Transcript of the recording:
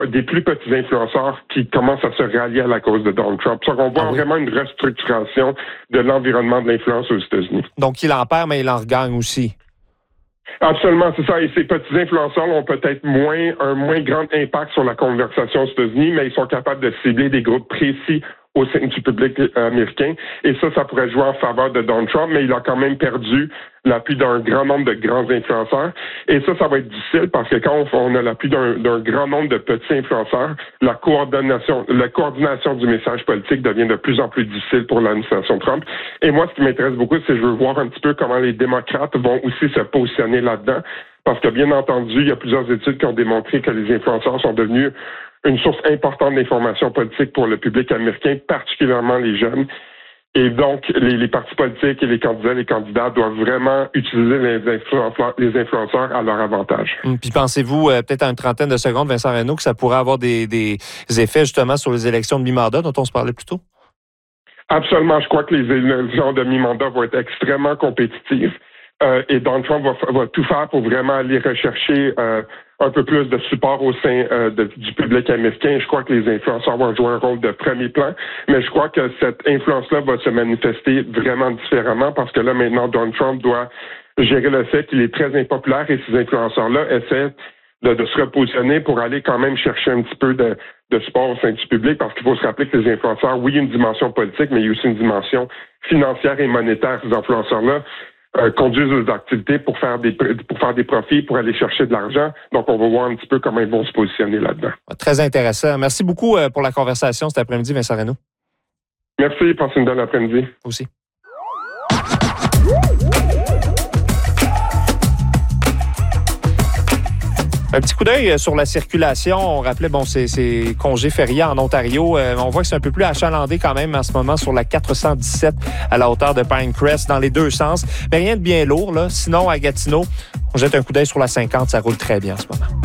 des plus petits influenceurs qui commencent à se rallier à la cause de Donald Trump. Donc, on voit vraiment une restructuration de l'environnement de l'influence aux États-Unis. Donc, il en perd, mais il en regagne aussi. Absolument, c'est ça. Et ces petits influenceurs ont peut-être un moins grand impact sur la conversation aux États-Unis, mais ils sont capables de cibler des groupes précis au sein du public américain. Et ça pourrait jouer en faveur de Donald Trump, mais il a quand même perdu l'appui d'un grand nombre de grands influenceurs. Et ça va être difficile parce que quand on a l'appui d'un grand nombre de petits influenceurs, la coordination du message politique devient de plus en plus difficile pour l'administration Trump. Et moi, ce qui m'intéresse beaucoup, c'est que je veux voir un petit peu comment les démocrates vont aussi se positionner là-dedans. Parce que, bien entendu, il y a plusieurs études qui ont démontré que les influenceurs sont devenus une source importante d'information politique pour le public américain, particulièrement les jeunes. Et donc, les partis politiques et les candidats doivent vraiment utiliser les influenceurs à leur avantage. Puis pensez-vous, peut-être à une trentaine de secondes, Vincent Reynaud, que ça pourrait avoir des effets justement sur les élections de mi-mandat dont on se parlait plus tôt? Absolument. Je crois que les élections de mi-mandat vont être extrêmement compétitives. Et Donald Trump va tout faire pour vraiment aller rechercher un peu plus de support au sein du public américain. Je crois que les influenceurs vont jouer un rôle de premier plan, mais je crois que cette influence-là va se manifester vraiment différemment parce que là, maintenant, Donald Trump doit gérer le fait qu'il est très impopulaire et ces influenceurs-là essaient de se repositionner pour aller quand même chercher un petit peu de support au sein du public parce qu'il faut se rappeler que les influenceurs, oui, il y a une dimension politique, mais il y a aussi une dimension financière et monétaire. Ces influenceurs-là conduisent des activités pour faire des profits, pour aller chercher de l'argent. Donc, on va voir un petit peu comment ils vont se positionner là-dedans. Très intéressant. Merci beaucoup pour la conversation cet après-midi, Vincent Reynaud. Merci. Passez une bonne après-midi. Aussi. Un petit coup d'œil sur la circulation. On rappelait, c'est congé férié en Ontario. On voit que c'est un peu plus achalandé quand même en ce moment sur la 417 à la hauteur de Pinecrest dans les deux sens. Mais rien de bien lourd, là. Sinon, à Gatineau, on jette un coup d'œil sur la 50. Ça roule très bien en ce moment.